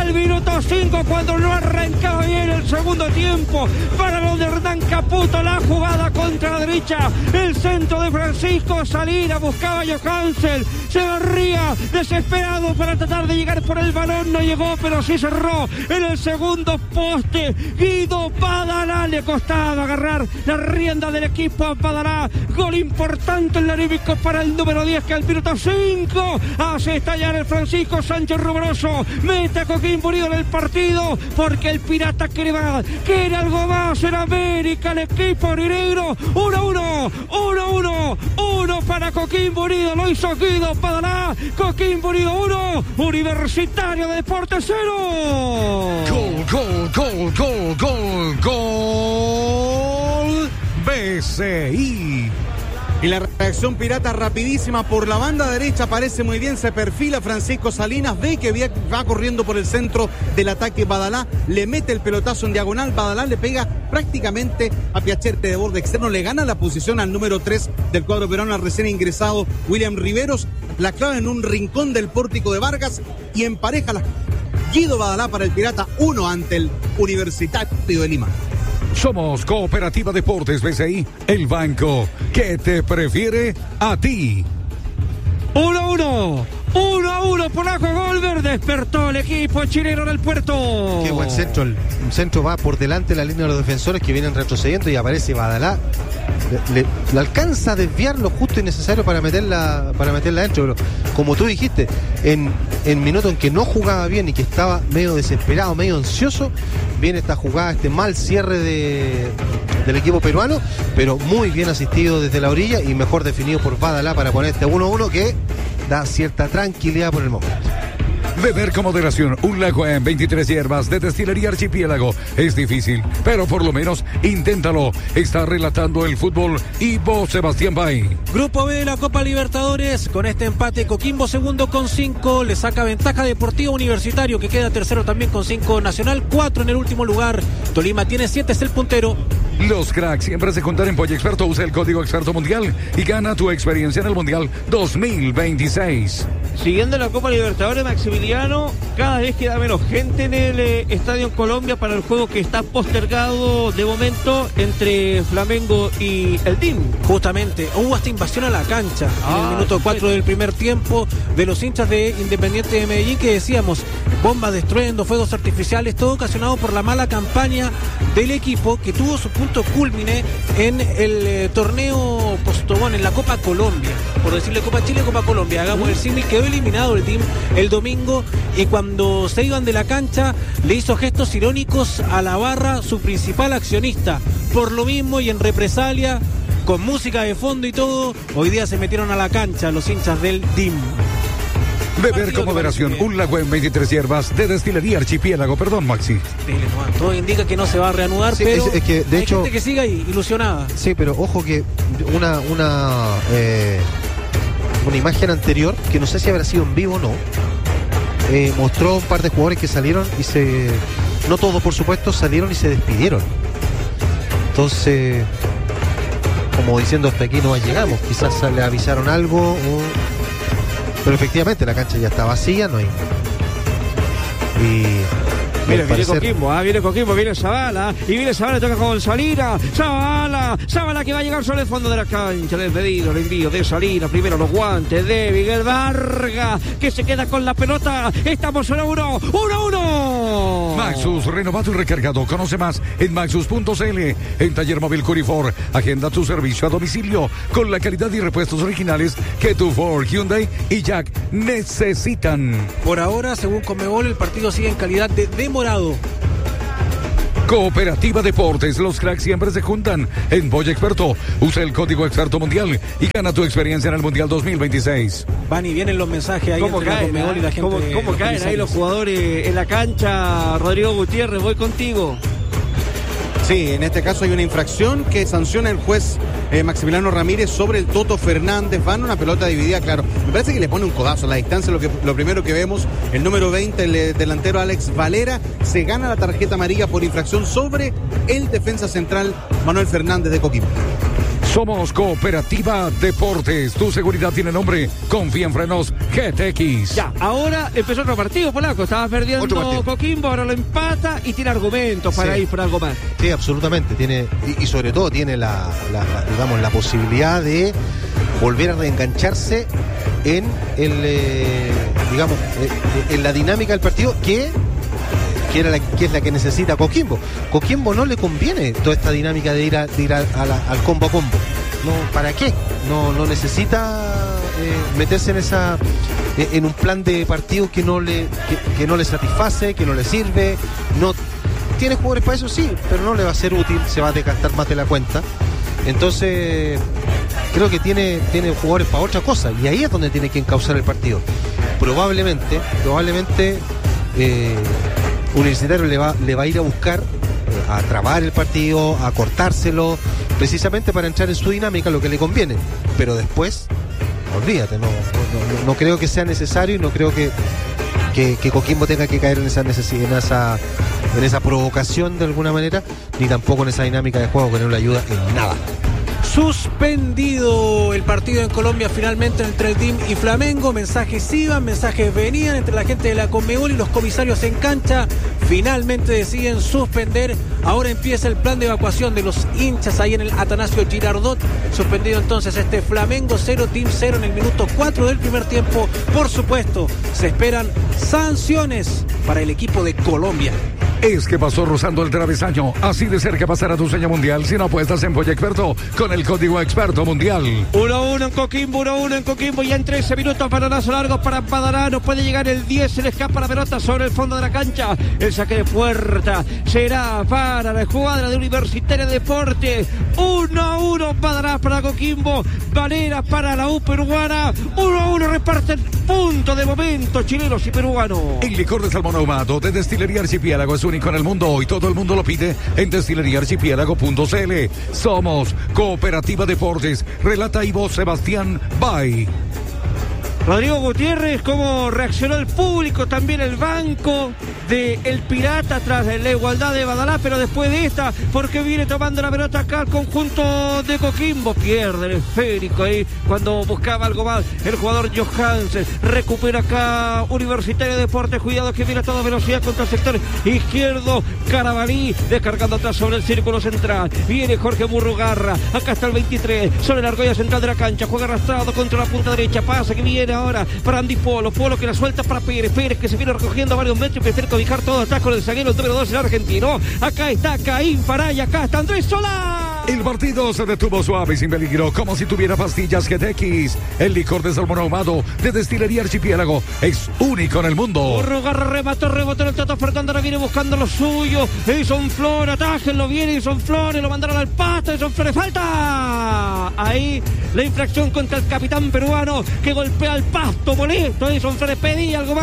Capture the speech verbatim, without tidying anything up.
al minuto cinco, cuando no arrancaba bien el segundo tiempo. Para los de Hernán Caputo, la jugada contra la derecha. El centro de Francisco Salinas, buscaba a Johansson. Se barría desesperado para tratar de llegar por el balón. No llegó, pero sí cerró en el segundo poste. Guido Badalá, le costaba agarrar la rienda del equipo a Badalá. Gol importante en la anímico para el número diez, que al minuto cinco hace estallar el Francisco Sánchez Rumoroso. Mete a Coquimbo Unido en el partido, porque el Pirata quiere más, quiere algo más en América. El equipo negro, uno a uno, uno a uno, uno para Coquimbo Unido. Lo hizo Guido Badalá. Coquimbo Unido uno, Universitario de Deportes cero. Gol, gol, gol, gol, gol, gol. B C I. Y la reacción pirata rapidísima por la banda derecha, aparece muy bien, se perfila Francisco Salinas, ve que va corriendo por el centro del ataque Badalá, le mete el pelotazo en diagonal, Badalá le pega prácticamente a Piacherte de borde externo, le gana la posición al número tres del cuadro peruano, al recién ingresado William Riveros, la clava en un rincón del pórtico de Vargas y empareja la Guido Badalá para el Pirata, uno ante el Universitario de Lima. Somos Cooperativa Deportes B C I, el banco que te prefiere a ti. uno a uno, uno a uno, Polaco Golver, despertó el equipo chileno en el puerto. Qué buen centro, el centro va por delante de la línea de los defensores que vienen retrocediendo y aparece Badalá. Le, le, le alcanza a desviar lo justo y necesario para meterla para meterla adentro, pero como tú dijiste, en, en minuto en que no jugaba bien y que estaba medio desesperado, medio ansioso, viene esta jugada, este mal cierre de, del equipo peruano, pero muy bien asistido desde la orilla y mejor definido por Badalá para poner este uno a uno que da cierta tranquilidad por el momento. Beber con moderación, un lago en veintitrés hierbas de Destilería Archipiélago. Es difícil, pero por lo menos inténtalo. Está relatando el fútbol Ivo Sebastián Bay. Grupo B de la Copa Libertadores, con este empate Coquimbo segundo con cinco, le saca ventaja Deportivo Universitario, que queda tercero también con cinco, Nacional cuatro en el último lugar, Tolima tiene siete, es el puntero. Los cracks siempre se juntan en Polla Experto. Usa el código Experto Mundial y gana tu experiencia en el Mundial dos mil veintiséis. Siguiendo la Copa Libertadores, Maximiliano, cada vez queda menos gente en el eh, Estadio en Colombia para el juego que está postergado de momento entre Flamengo y el Team. Justamente, hubo hasta invasión a la cancha ah, en el minuto cuatro del primer tiempo de los hinchas de Independiente de Medellín, que decíamos, bombas de estruendo, fuegos artificiales, todo ocasionado por la mala campaña del equipo, que tuvo su punto culmine en el eh, torneo Postobón, en la Copa Colombia, por decirle Copa Chile, Copa Colombia, hagamos mm. el símil. Quedó eliminado el Team el domingo y cuando se iban de la cancha le hizo gestos irónicos a la barra, su principal accionista. Por lo mismo y en represalia, con música de fondo y todo, hoy día se metieron a la cancha los hinchas del Team. Beber con moderación, un lago en veintitrés hierbas de Destilería Archipiélago. Perdón, Maxi. Todo indica que no se va a reanudar, sí, pero es, es que, de hay hecho, gente que siga ahí, ilusionada. Sí, pero ojo que una... una eh... una imagen anterior, que no sé si habrá sido en vivo o no, eh, mostró un par de jugadores que salieron y se, no todos por supuesto, salieron y se despidieron. Entonces, como diciendo, hasta aquí no llegamos, quizás le avisaron algo, o... pero efectivamente la cancha ya está vacía, no hay. Y Mira, viene Coquimbo, ah, viene Coquimbo, viene Zavala, y viene Zavala, toca con Salinas, Zavala, Zavala que va a llegar sobre el fondo de la cancha, despedido, el envío de Salinas, primero los guantes de Miguel Vargas, que se queda con la pelota, estamos en uno, uno a uno. Maxus, renovado y recargado, conoce más en maxus punto c l, en Taller Móvil Curifor, agenda tu servicio a domicilio, con la calidad y repuestos originales que tu Ford, Hyundai y Jack necesitan. Por ahora, según Conmebol, el partido sigue en calidad de demo. Cooperativa Deportes, los cracks siempre se juntan en Polla Experto. Usa el código Experto Mundial y gana tu experiencia en el Mundial dos mil veintiséis. Van y vienen los mensajes ahí entre la Conmebol y la gente. ¿Cómo, cómo caen ahí los jugadores en la cancha? Rodrigo Gutiérrez, voy contigo. Sí, en este caso hay una infracción que sanciona el juez eh, Maximiliano Ramírez sobre el Toto Fernández. Van una pelota dividida, claro. Me parece que le pone un codazo a la distancia. Lo, que, lo primero que vemos, el número veinte, el eh, delantero Alex Valera, se gana la tarjeta amarilla por infracción sobre el defensa central Manuel Fernández de Coquimbo. Somos Cooperativa Deportes. Tu seguridad tiene nombre. Confía en frenos G T X. Ya, ahora empezó otro partido, Polaco. Estaba perdiendo Coquimbo, ahora lo empata y tiene argumentos para sí. ir por algo más. Sí, absolutamente. Tiene, y, y sobre todo tiene la, la, la, digamos, la posibilidad de volver a reengancharse en el, eh, digamos, eh, en la dinámica del partido que que, era la, que es la que necesita Coquimbo. Coquimbo no le conviene toda esta dinámica de ir, a, de ir a, a la, al combo a combo. No, ¿para qué? No, no necesita eh, meterse en esa eh, en un plan de partido que no le que, que no le satisface, que no le sirve. No tiene jugadores para eso, sí, pero no le va a ser útil, se va a desgastar más de la cuenta. Entonces creo que tiene, tiene jugadores para otra cosa, y ahí es donde tiene que encauzar el partido. Probablemente, probablemente eh, Universitario le va, le va a ir a buscar, eh, a trabar el partido, a cortárselo, precisamente para entrar en su dinámica, lo que le conviene. Pero después, olvídate, no, no, no creo que sea necesario, y no creo que, que, que Coquimbo tenga que caer en esa necesidad, en esa, en esa provocación de alguna manera, ni tampoco en esa dinámica de juego que no le ayuda en nada. Suspendido el partido en Colombia finalmente entre el T I M y Flamengo. Mensajes iban, mensajes venían entre la gente de la Conmebol y los comisarios en cancha. Finalmente deciden suspender. Ahora empieza el plan de evacuación de los hinchas ahí en el Atanasio Girardot. Suspendido entonces este Flamengo cero, T I M cero en el minuto cuatro del primer tiempo. Por supuesto, se esperan sanciones para el equipo de Colombia. Es que pasó rozando el travesaño. Así de cerca pasará tu sueño mundial si no apuestas en Polla Experto con el código Experto Mundial. uno a uno en Coquimbo, uno a uno en Coquimbo. Ya en trece minutos, balonazo largo para Badalá. No puede llegar el diez, se le escapa la pelota sobre el fondo de la cancha. El saque de puerta será para la escuadra de Universitario de Deportes. uno a uno Badalá para Coquimbo. Valera para la U peruana. uno a uno reparten puntos de momento chilenos y peruanos. El licor de salmón ahumado de Destilería Archipiélago es único en el mundo y todo el mundo lo pide en destilería archipiélago punto c l. Somos Cooperativa Deportes. Relata y voz Sebastián Bay. Rodrigo Gutiérrez, cómo reaccionó el público, también el banco de El Pirata tras la igualdad de Badalá, pero después de esta, porque viene tomando la pelota acá el conjunto de Coquimbo, pierde el esférico ahí cuando buscaba algo más el jugador Johansen, recupera acá Universitario de Deportes, cuidado que viene a toda velocidad contra el sector izquierdo, Carabalí descargando atrás sobre el círculo central, viene Jorge Murrugarra, acá está el veintitrés, sobre la argolla central de la cancha, juega arrastrado contra la punta derecha, pasa que viene ahora para Andy Polo, Polo que la suelta para Pérez, Pérez que se viene recogiendo a varios metros y prefiere cobijar todo atrás con el zaguero, el número dos, el argentino. Acá está Caín Faray, acá está Andrés Solá. El partido se detuvo suave y sin peligro, como si tuviera pastillas G T X. El licor de salmón ahumado de Destilería Archipiélago es único en el mundo. Urrugarra remató, rebotó en el Tato Fernando, ahora viene buscando lo suyo. Edson Flores, atájenlo, viene Edson Flores, lo mandaron al pasto, Edson Flores, falta. Ahí la infracción contra el capitán peruano que golpea al pasto molesto. Edson Flores pedía algo más.